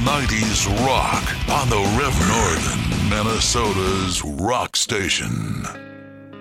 90s rock on the River Northern, Minnesota's rock station.